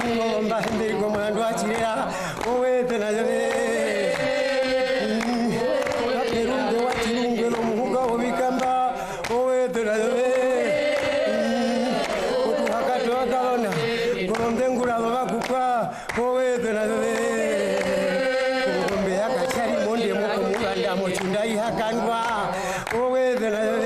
ngomba ndi komando achira owe tenaje Kirungo wa kirungo no muhuga obikamba owe tenaje otu hakato akalona ngombe ngula bakukwa owe tenaje ngombe yakachari monde moko muganda mochundai hakandwa owe tenaje